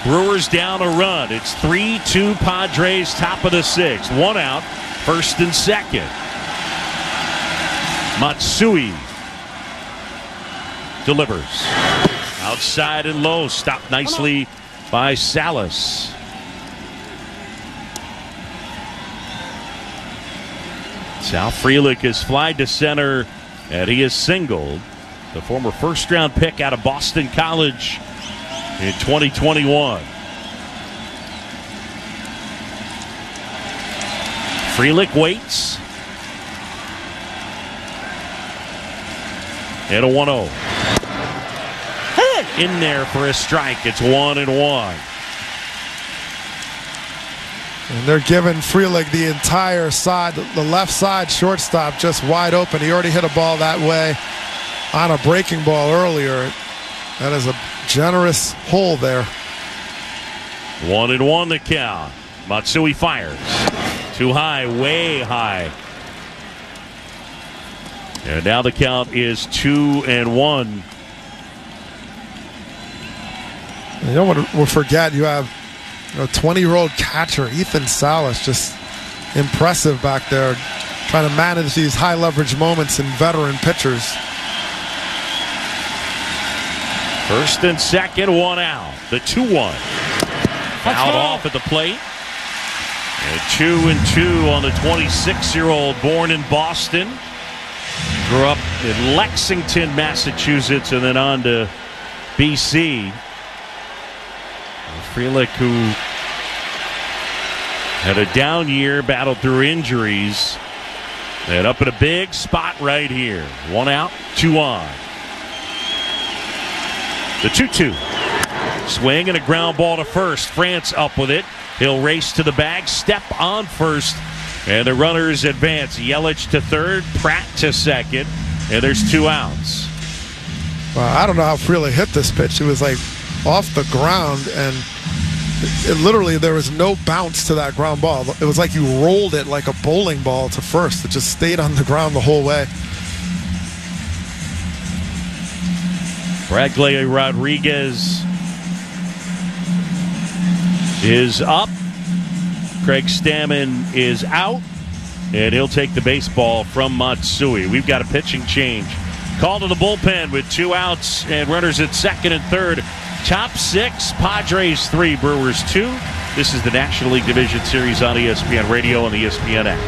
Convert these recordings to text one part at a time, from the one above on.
Brewers down a run. It's 3-2 Padres, top of the sixth. One out, first and second. Matsui delivers. Outside and low, stopped nicely by Salas. Sal Frelick is flied to center, and he is singled. The former first-round pick out of Boston College in 2021. Frelick waits. And a 1-0. In there for a strike. It's 1-1. And they're giving Frelick the entire side, the left side shortstop just wide open. He already hit a ball that way on a breaking ball earlier. That is a generous hole there. 1-1 the count. Matsui fires. Too high, way high. And now the count is 2-1. You don't want to forget you have a 20-year-old catcher, Ethan Salas, just impressive back there, trying to manage these high-leverage moments in veteran pitchers. First and second, one out. The 2-1. Fouled off at the plate. And 2-2 on the 26-year-old, born in Boston. Grew up in Lexington, Massachusetts, and then on to BC. Frelick, who had a down year, battled through injuries, and up in a big spot right here. One out, two on. The 2-2. Swing and a ground ball to first. France up with it. He'll race to the bag, step on first, and the runners advance. Yelich to third, Pratt to second, and there's 2 outs. Well, I don't know how Frelick hit this pitch. It was like off the ground, and literally there was no bounce to that ground ball. It was like you rolled it like a bowling ball to first. It just stayed on the ground the whole way. Bradley Rodriguez is up. Craig Stammen is out, and he'll take the baseball from Matsui. We've got a pitching change. Call to the bullpen with 2 outs and runners at second and third. Top 6, Padres 3, Brewers 2. This is the National League Division Series on ESPN Radio and the ESPN app.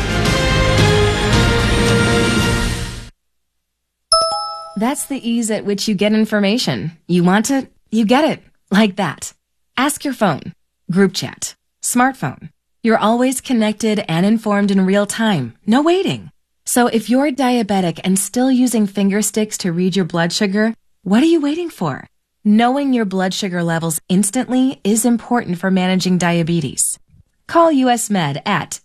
That's the ease at which you get information. You want it, you get it. Like that. Ask your phone. Group chat. Smartphone. You're always connected and informed in real time. No waiting. So if you're diabetic and still using finger sticks to read your blood sugar, what are you waiting for? Knowing your blood sugar levels instantly is important for managing diabetes. Call US Med at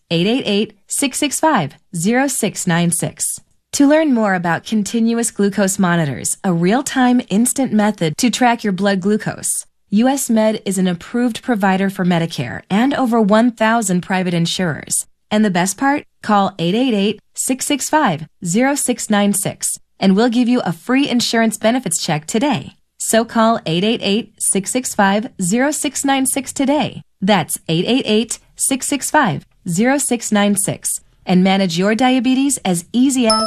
888-665-0696. To learn more about continuous glucose monitors, a real-time instant method to track your blood glucose, US Med is an approved provider for Medicare and over 1,000 private insurers. And the best part? Call 888-665-0696 and we'll give you a free insurance benefits check today. So call 888-665-0696 today. That's 888-665-0696 and manage your diabetes as easy as...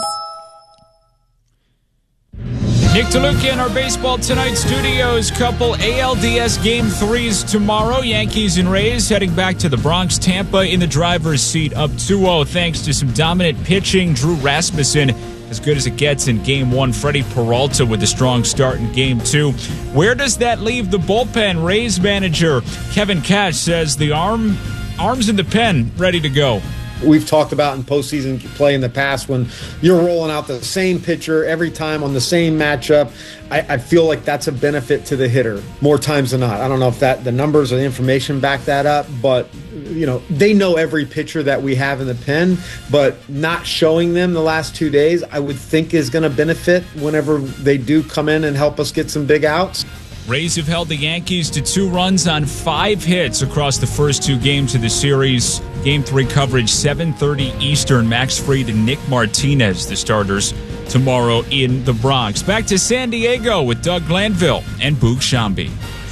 Nick DeLuca in our Baseball Tonight studios. Couple ALDS Game 3s tomorrow. Yankees and Rays heading back to the Bronx. Tampa in the driver's seat up 2-0 thanks to some dominant pitching. Drew Rasmussen as good as it gets in Game 1. Freddie Peralta with a strong start in Game 2. Where does that leave the bullpen? Rays manager Kevin Cash says the arms in the pen ready to go. We've talked about in postseason play in the past when you're rolling out the same pitcher every time on the same matchup. I feel like that's a benefit to the hitter more times than not. I don't know if the numbers or the information back that up, but they know every pitcher that we have in the pen, but not showing them the last 2 days, I would think is going to benefit whenever they do come in and help us get some big outs. Rays have held the Yankees to 2 runs on 5 hits across the first 2 games of the series. Game 3 coverage, 7:30 Eastern. Max Fried and Nick Martinez, the starters, tomorrow in the Bronx. Back to San Diego with Doug Glanville and Boog Shambi.